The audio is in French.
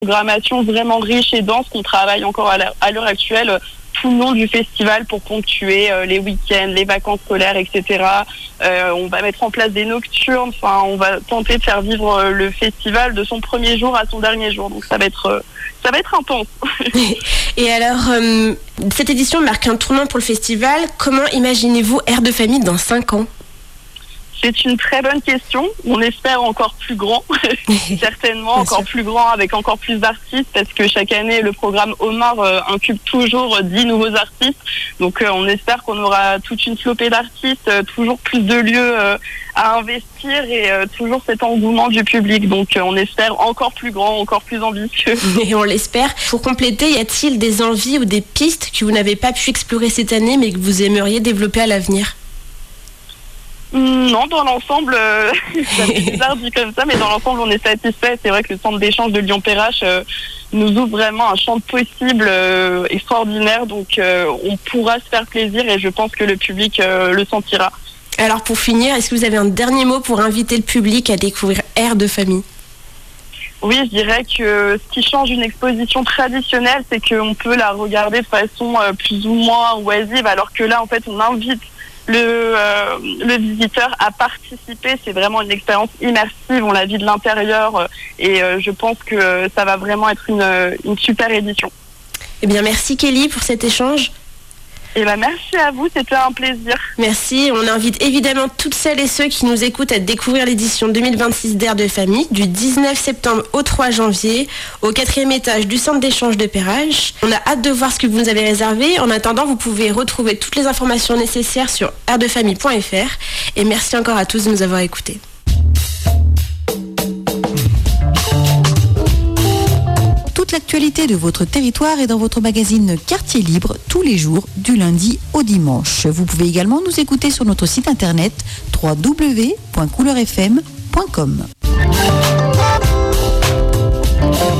Programmation vraiment riche et dense qu'on travaille encore à l'heure actuelle tout le long du festival pour ponctuer les week-ends, les vacances scolaires, etc. On va mettre en place des nocturnes, enfin on va tenter de faire vivre le festival de son premier jour à son dernier jour. Donc ça va être intense. Et alors, cette édition marque un tournant pour le festival. Comment imaginez-vous Air de Famille dans 5 ans ? C'est une très bonne question. On espère encore plus grand, certainement encore plus grand, avec encore plus d'artistes, parce que chaque année, le programme Omar incube toujours 10 nouveaux artistes. Donc on espère qu'on aura toute une flopée d'artistes, toujours plus de lieux à investir et toujours cet engouement du public. Donc on espère encore plus grand, encore plus ambitieux. Et on l'espère. Pour compléter, y a-t-il des envies ou des pistes que vous n'avez pas pu explorer cette année, mais que vous aimeriez développer à l'avenir ? Non, dans l'ensemble, c'est bizarre dit comme ça, mais dans l'ensemble, on est satisfait. C'est vrai que le centre d'échange de Lyon-Perrache nous ouvre vraiment un champ de possibles extraordinaire. Donc, on pourra se faire plaisir et je pense que le public le sentira. Alors, pour finir, est-ce que vous avez un dernier mot pour inviter le public à découvrir Air de Famille ? Oui, je dirais que ce qui change une exposition traditionnelle, c'est qu'on peut la regarder de façon plus ou moins oisive, alors que là, en fait, on invite le visiteur à participer. C'est vraiment une expérience immersive, on la vit de l'intérieur et je pense que ça va vraiment être une super édition. Eh bien, merci Kelly pour cet échange. Eh bien, merci à vous, c'était un plaisir. Merci, on invite évidemment toutes celles et ceux qui nous écoutent à découvrir l'édition 2026 d'Air de Famille du 19 septembre au 3 janvier au 4e étage du centre d'échange de Perrache. On a hâte de voir ce que vous nous avez réservé. En attendant, vous pouvez retrouver toutes les informations nécessaires sur airdefamille.fr et merci encore à tous de nous avoir écoutés. Toute l'actualité de votre territoire est dans votre magazine Quartier Libre tous les jours du lundi au dimanche. Vous pouvez également nous écouter sur notre site internet www.couleurfm.com.